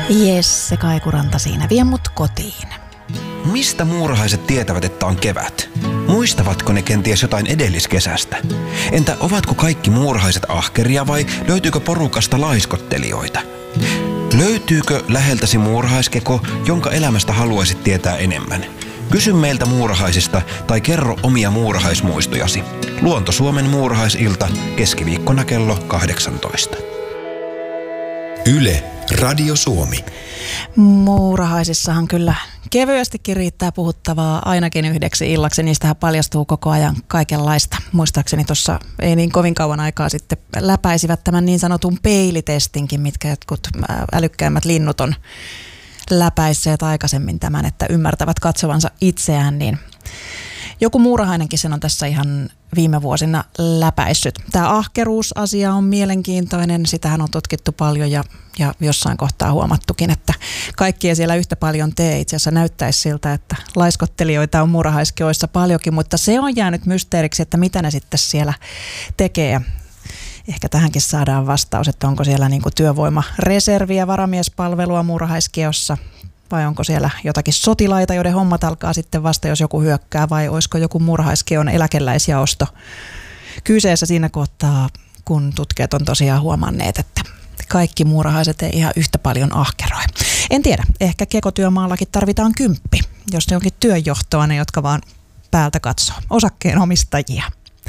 Jesse Kaikuranta siinä, vie mut kotiin. Mistä muurahaiset tietävät, että on kevät? Muistavatko ne kenties jotain edelliskesästä? Entä ovatko kaikki muurahaiset ahkeria vai löytyykö porukasta laiskottelijoita? Löytyykö läheltäsi muurahaiskeko, jonka elämästä haluaisit tietää enemmän? Kysy meiltä muurahaisista tai kerro omia muurahaismuistojasi. Luonto Suomen muurahaisilta keskiviikkona kello 18. Yle, Radio Suomi. Muurahaisissahan kyllä kevyestikin riittää puhuttavaa ainakin yhdeksi illaksi. Niistähän paljastuu koko ajan kaikenlaista. Muistaakseni tuossa ei niin kovin kauan aikaa sitten läpäisivät tämän niin sanotun peilitestinkin, mitkä jotkut älykkäimmät linnut on läpäisseet aikaisemmin tämän, että ymmärtävät katsovansa itseään, niin joku muurahainenkin sen on tässä ihan viime vuosina läpäissyt. Tämä ahkeruusasia on mielenkiintoinen, sitähän on tutkittu paljon ja jossain kohtaa huomattukin, että kaikki ei siellä yhtä paljon tee. Itse asiassa näyttäisi siltä, että laiskottelijoita on muurahaiskeoissa paljonkin, mutta se on jäänyt mysteeriksi, että mitä ne sitten siellä tekee. Ehkä tähänkin saadaan vastaus, että onko siellä niinku työvoimareserviä, varamiespalvelua muurahaiskeossa vai onko siellä jotakin sotilaita, joiden hommat alkaa sitten vasta, jos joku hyökkää, vai olisiko joku muurahaiskeon eläkeläisjaosto kyseessä siinä kohtaa, kun tutkijat on tosiaan huomanneet, että kaikki muurahaiset ei ihan yhtä paljon ahkeroi. En tiedä, ehkä kekotyömaallakin tarvitaan 10, jos ne onkin työnjohtoa, ne jotka vaan päältä katsoo, osakkeenomistajia.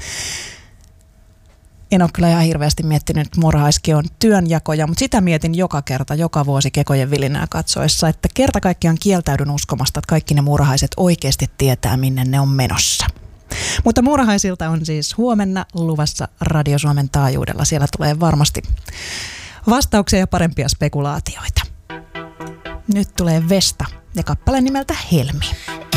En ole kyllä ihan hirveästi miettinyt muurahaiskeon työnjakoja, mutta sitä mietin joka kerta, joka vuosi kekojen vilinää katsoessa, että kerta kaikkiaan kieltäydyn uskomasta, että kaikki ne muurahaiset oikeasti tietää, minne ne on menossa. Mutta muurahaisilta on siis huomenna luvassa Radio Suomen taajuudella. Siellä tulee varmasti vastauksia ja parempia spekulaatioita. Nyt tulee Vesta ja kappale nimeltä Helmi.